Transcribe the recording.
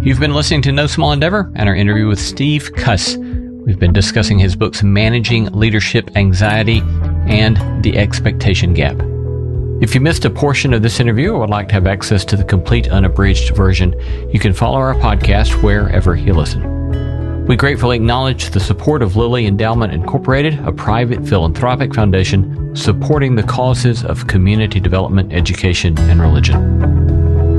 You've been listening to No Small Endeavor and our interview with Steve Cuss. We've been discussing his books Managing Leadership Anxiety and The Expectation Gap. If you missed a portion of this interview or would like to have access to the complete unabridged version, you can follow our podcast wherever you listen. We gratefully acknowledge the support of Lilly Endowment Incorporated, a private philanthropic foundation supporting the causes of community development, education, and religion.